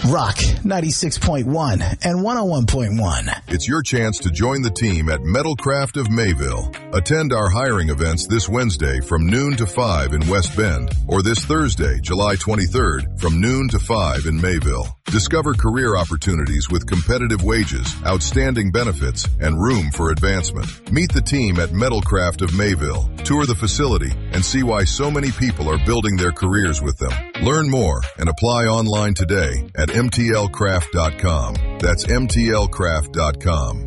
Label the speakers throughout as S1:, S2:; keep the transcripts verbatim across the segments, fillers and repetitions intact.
S1: Rock ninety-six point one and one oh one point one.
S2: It's your chance to join the team at Metalcraft of Mayville. Attend our hiring events this Wednesday from noon to five in West Bend, or this Thursday, July twenty-third, from noon to five in Mayville. Discover career opportunities with competitive wages, outstanding benefits, and room for advancement. Meet the team at Metalcraft of Mayville. Tour the facility and see why so many people are building their careers with them. Learn more and apply online today at M T L craft dot com. That's M T L craft dot com.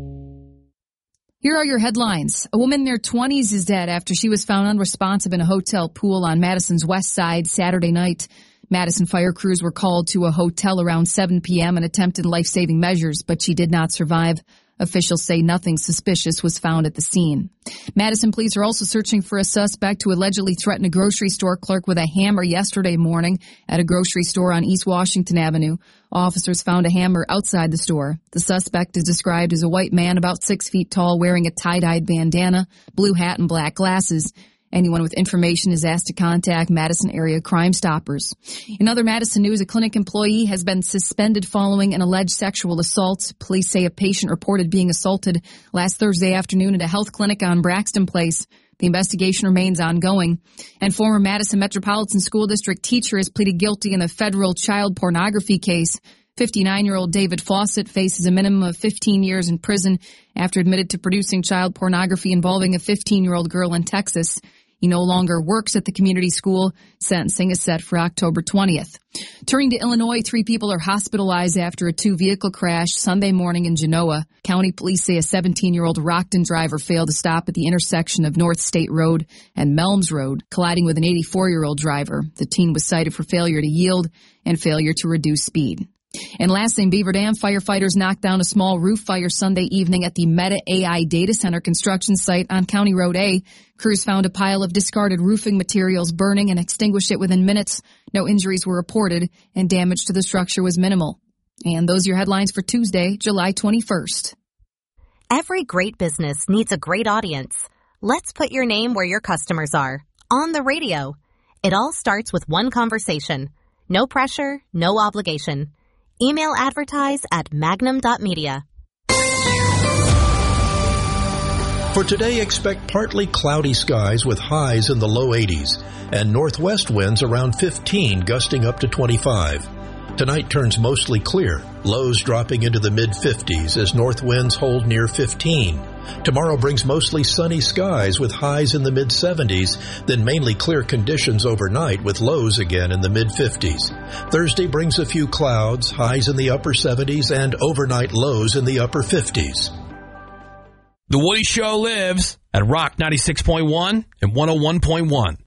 S3: Here are your headlines. A woman in her twenties is dead after she was found unresponsive in a hotel pool on Madison's west side Saturday night. Madison fire crews were called to a hotel around seven p.m. and attempted life-saving measures, but she did not survive. Officials say nothing suspicious was found at the scene. Madison police are also searching for a suspect who allegedly threatened a grocery store clerk with a hammer yesterday morning at a grocery store on East Washington Avenue. Officers found a hammer outside the store. The suspect is described as a white man about six feet tall wearing a tie-dyed bandana, blue hat, and black glasses. Anyone with information is asked to contact Madison Area Crime Stoppers. In other Madison news, a clinic employee has been suspended following an alleged sexual assault. Police say a patient reported being assaulted last Thursday afternoon at a health clinic on Braxton Place. The investigation remains ongoing. And former Madison Metropolitan School District teacher has pleaded guilty in a federal child pornography case. fifty-nine-year-old David Fawcett faces a minimum of fifteen years in prison after admitted to producing child pornography involving a fifteen-year-old girl in Texas. He no longer works at the community school. Sentencing is set for October twentieth. Turning to Illinois, three people are hospitalized after a two-vehicle crash Sunday morning in Genoa. County police say a seventeen-year-old Rockton driver failed to stop at the intersection of North State Road and Melms Road, colliding with an eighty-four-year-old driver. The teen was cited for failure to yield and failure to reduce speed. And lastly, in Beaver Dam, firefighters knocked down a small roof fire Sunday evening at the Meta A I data center construction site on County Road A. Crews found a pile of discarded roofing materials burning and extinguished it within minutes. No injuries were reported, and damage to the structure was minimal. And those are your headlines for Tuesday, July twenty-first.
S4: Every great business needs a great audience. Let's put your name where your customers are. On the radio. It all starts with one conversation. No pressure, no obligation. Email advertise at magnum dot media.
S5: For today, expect partly cloudy skies with highs in the low eighties and northwest winds around fifteen, gusting up to twenty-five. Tonight turns mostly clear, lows dropping into the mid-fifties as north winds hold near fifteen. Tomorrow brings mostly sunny skies with highs in the mid-seventies, then mainly clear conditions overnight with lows again in the mid-fifties. Thursday brings a few clouds, highs in the upper seventies, and overnight lows in the upper fifties.
S6: The Woody Show lives at Rock ninety-six point one and one oh one point one.